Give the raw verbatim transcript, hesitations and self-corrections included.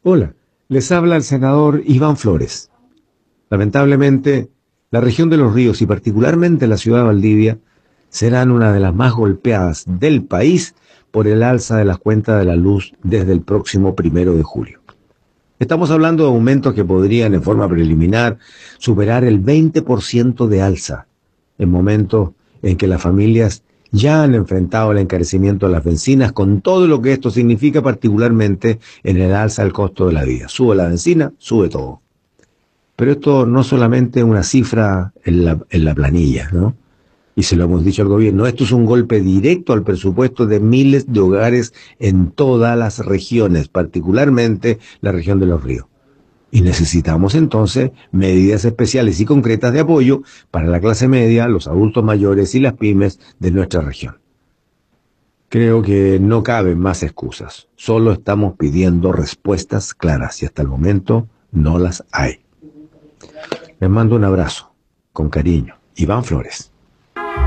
Hola, les habla el senador Iván Flores. Lamentablemente, la región de los ríos y particularmente la ciudad de Valdivia serán una de las más golpeadas del país por el alza de las cuentas de la luz desde el próximo primero de julio. Estamos hablando de aumentos que podrían, en forma preliminar, superar el veinte por ciento de alza en momentos en que las familias ya han enfrentado el encarecimiento de las bencinas con todo lo que esto significa, particularmente en el alza del costo de la vida. Sube la bencina, sube todo. Pero esto no solamente es una cifra en la, en la planilla, ¿no? Y se lo hemos dicho al gobierno, esto es un golpe directo al presupuesto de miles de hogares en todas las regiones, particularmente la región de los ríos. Y necesitamos entonces medidas especiales y concretas de apoyo para la clase media, los adultos mayores y las pymes de nuestra región. Creo que no caben más excusas. Solo estamos pidiendo respuestas claras y hasta el momento no las hay. Les mando un abrazo, con cariño. Iván Flores.